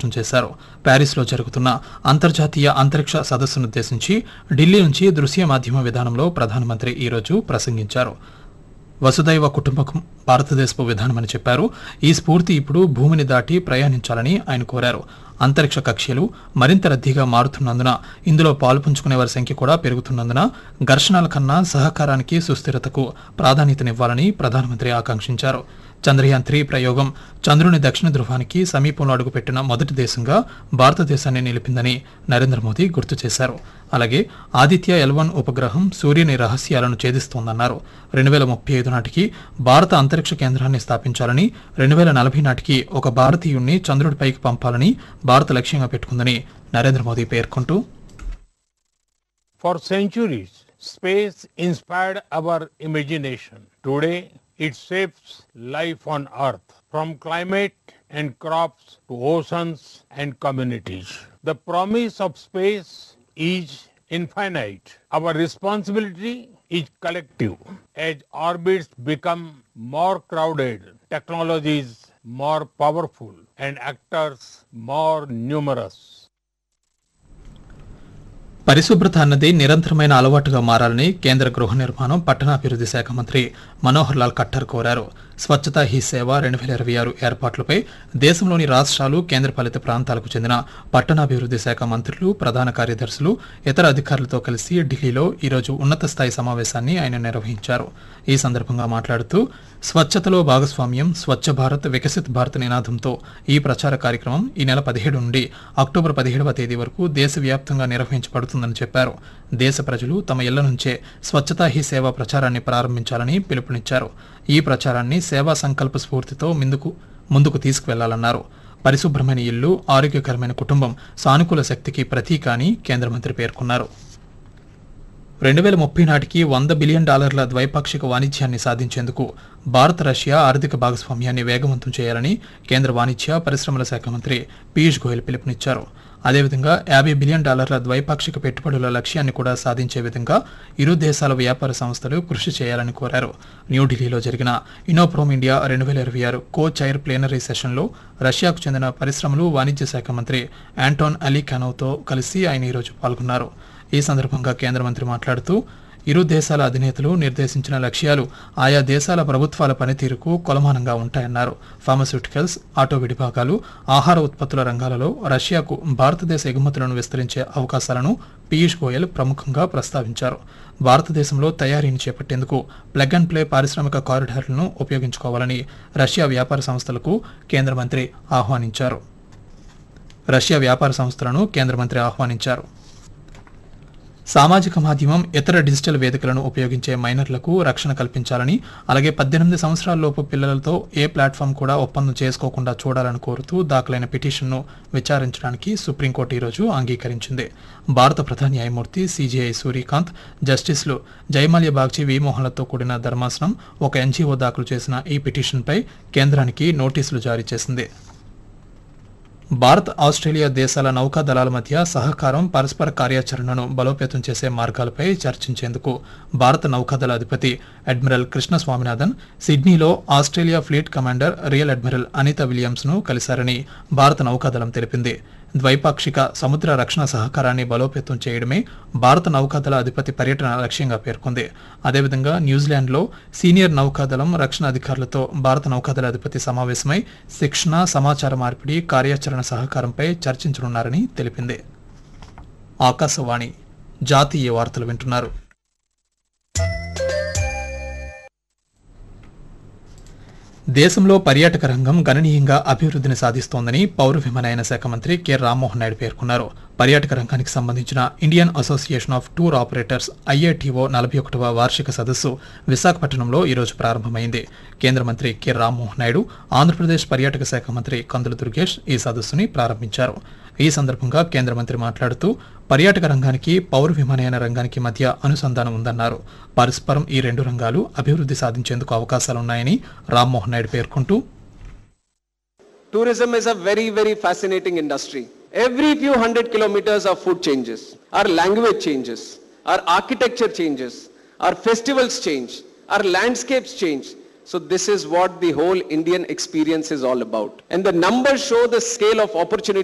బలోపేతం చేశారు. ప్యారిస్లో జరుగుతున్న అంతర్జాతీయ అంతరిక్ష సదస్సునుద్దేశించి ఢిల్లీ నుంచి దృశ్య మాధ్యమ విధానంలో ప్రధానమంత్రి ఈరోజు ప్రసంగించారు. వసుదైవ కుటుంబకం భారతదేశపు విధానమని చెప్పారు. ఈ స్ఫూర్తి ఇప్పుడు భూమిని దాటి ప్రయాణించాలని ఆయన కోరారు. అంతరిక్ష కక్ష్యలు మరింత రద్దీగా మారుతున్నందున ఇందులో పాలుపంచుకునే వారి సంఖ్య కూడా పెరుగుతున్నందున ఘర్షణల కన్నా సహకారానికి సుస్థిరతకు ప్రాధాన్యతనివ్వాలని ప్రధానమంత్రి ఆకాంక్షించారు. చంద్రయాన్-3 ప్రయోగం చంద్రుని దక్షిణ ధృవానికి సమీపంలో అడుగుపెట్టిన మొదటి దేశంగా భారతదేశాన్ని నిలిపిందని నరేంద్ర మోదీ గుర్తు చేశారు. అలాగే ఆదిత్య-L1 ఉపగ్రహం సూర్యుని రహస్యాలను ఛేదిస్తోందన్నారు. 2035 నాటికి భారత అంతరిక్ష కేంద్రాన్ని స్థాపించాలని, 2040 నాటికి ఒక భారతీయుణ్ణి చంద్రుడిపైకి పంపాలని భారత లక్ష్యంగా పెట్టుకుందని నరేంద్ర మోదీ పేర్కొంటూ, For centuries, space inspired our imagination. Today, it shapes life on Earth, from climate and crops to oceans and communities. The promise of space is infinite. Our responsibility is collective. As orbits become more crowded, technologies more powerful, and actors more numerous. పరిశుభ్రత అన్నది నిరంతరమైన అలవాటుగా మారాలని కేంద్ర గృహ నిర్మాణం, పట్టణాభివృద్ధి శాఖ మంత్రి మనోహర్ లాల్ ఖట్టర్ కోరారు. స్వచ్ఛతా హీ సేవ 2026 ఏర్పాట్లపై దేశంలోని రాష్ట్రాలు, కేంద్రపాలిత ప్రాంతాలకు చెందిన పట్టణాభివృద్ధి శాఖ మంత్రులు, ప్రధాన కార్యదర్శులు, ఇతర అధికారులతో కలిసి ఢిల్లీలో ఈరోజు ఉన్నత స్థాయి సమావేశాన్ని ఆయన నిర్వహించారు. ఈ సందర్భంగా మాట్లాడుతూ, స్వచ్ఛతలో భాగస్వామ్యం, స్వచ్ఛ భారత్, వికసిత్ భారత్ నినాదంతో ఈ ప్రచార కార్యక్రమం ఈ నెల 17 నుండి అక్టోబర్ 17వ తేదీ వరకు దేశవ్యాప్తంగా నిర్వహించబడుతుందని చెప్పారు. దేశ ప్రజలు తమ ఇళ్ల నుంచే స్వచ్ఛతా హీ సేవ ప్రచారాన్ని ప్రారంభించాలని పిలుపునిచ్చారు. ఈ ప్రచారాన్ని సేవా సంకల్ప స్ఫూర్తితో ముందుకు తీసుకువెళ్లాలన్నారు. పరిశుభ్రమైన ఇల్లు, ఆరోగ్యకరమైన కుటుంబం సానుకూల శక్తికి ప్రతీక అని కేంద్ర మంత్రి పేర్కొన్నారు. 2030 నాటికి $100 బిలియన్ ద్వైపాక్షిక వాణిజ్యాన్ని సాధించేందుకు భారత్, రష్యా ఆర్థిక భాగస్వామ్యాన్ని వేగవంతం చేయాలని కేంద్ర వాణిజ్య, పరిశ్రమల శాఖ మంత్రి పీయూష్ గోయల్ పిలుపునిచ్చారు. అదేవిధంగా $50 బిలియన్ ద్వైపాక్షిక పెట్టుబడుల లక్ష్యాన్ని కూడా సాధించే విధంగా ఇరు దేశాల వ్యాపార సంస్థలు కృషి చేయాలని కోరారు. న్యూఢిల్లీలో జరిగిన ఇన్నోప్రోమ్ ఇండియా 2026 కో చైర్ ప్లేనరీ సెషన్లో రష్యాకు చెందిన పరిశ్రమలు, వాణిజ్య శాఖ మంత్రి ఆంటోన్ అలీఖానోవ్తో కలిసి ఆయన ఈరోజు పాల్గొన్నారు. ఈ సందర్భంగా కేంద్ర మంత్రి మాట్లాడుతూ, ఇరు దేశాల అధినేతలు నిర్దేశించిన లక్ష్యాలు ఆయా దేశాల ప్రభుత్వాల పనితీరుకు కొలమానంగా ఉంటాయన్నారు. ఫార్మాస్యూటికల్స్, ఆటో విడిభాగాలు, ఆహార ఉత్పత్తుల రంగాలలో రష్యాకు భారతదేశ ఎగుమతులను విస్తరించే అవకాశాలను పీయూష్ గోయల్ ప్రముఖంగా ప్రస్తావించారు. భారతదేశంలో తయారీని చేపట్టేందుకు ప్లగ్ అండ్ ప్లే పారిశ్రామిక కారిడార్లను ఉపయోగించుకోవాలని రష్యా వ్యాపార సంస్థలకు కేంద్ర మంత్రి ఆహ్వానించారు. సామాజిక మాధ్యమం, ఇతర డిజిటల్ వేదికలను ఉపయోగించే మైనర్లకు రక్షణ కల్పించాలని, అలాగే 18 సంవత్సరాలలోపు పిల్లలతో ఏ ప్లాట్ఫామ్ కూడా ఒప్పందం చేసుకోకుండా చూడాలని కోరుతూ దాఖలైన పిటిషన్ను విచారించడానికి సుప్రీంకోర్టు ఈరోజు అంగీకరించింది. భారత ప్రధాన న్యాయమూర్తి CJI సూర్యకాంత్, జస్టిస్లు జయమాల్యా బాగ్చి, వి మోహన్లతో కూడిన ధర్మాసనం ఒక NGO దాఖలు చేసిన ఈ పిటిషన్పై కేంద్రానికి నోటీసులు జారీ చేసింది. భారత్, ఆస్ట్రేలియా దేశాల నౌకాదళాల మధ్య సహకారం, పరస్పర కార్యాచరణను బలోపేతం చేసే మార్గాలపై చర్చించేందుకు భారత నౌకాదళ అధిపతి అడ్మిరల్ కృష్ణ స్వామినాథన్ సిడ్నీలో Australia fleet commander real admiral Anita విలియమ్స్ను కలిశారని భారత నౌకాదళం తెలిపింది. ద్వైపాక్షిక సముద్ర రక్షణ సహకారాన్ని బలోపేతం చేయడమే భారత నౌకాదళ అధిపతి పర్యటన లక్ష్యంగా పేర్కొంది. అదేవిధంగా న్యూజిలాండ్లో సీనియర్ నౌకాదళం, రక్షణ అధికారులతో భారత నౌకాదళ అధిపతి సమావేశమై శిక్షణ, సమాచార మార్పిడి, కార్యాచరణ సహకారంపై చర్చించనున్నారని తెలిపింది. ఆకాశవాణి జాతీయ వార్తలు వింటున్నారు. దేశంలో పర్యాటక రంగం గణనీయంగా అభివృద్ధిని సాధిస్తోందని పౌర విమానయాన శాఖ మంత్రి కె రామ్మోహన్ నాయుడు పేర్కొన్నారు. పర్యాటక రంగానికి సంబంధించిన Indian association of tour operators IATO 41వ వార్షిక సదస్సు విశాఖపట్నంలో ఈరోజు ప్రారంభమైంది. కేంద్ర మంత్రి కె రామ్మోహన్ నాయుడు, ఆంధ్రప్రదేశ్ పర్యాటక శాఖ మంత్రి కందుల దుర్గేష్ ఈ సదస్సుని ప్రారంభించారు. ఈ సందర్భంగా కేంద్ర మంత్రి మాట్లాడుతూ, పర్యాటక రంగానికి, పౌర విమానయాన రంగానికి మధ్య అనుసంధానం ఉందన్నారు. పరస్పరం ఈ రెండు రంగాలు అభివృద్ధి సాధించేందుకు అవకాశాలున్నాయని రామ్మోహన్ నాయుడు పేర్కొంటూ, Tourism is a very, very fascinating industry. Every few hundred kilometers our food changes, our language changes, our architecture changes, our festivals change, our landscapes change. So this is what the whole Indian experience is all about. And the numbers show the scale of opportunity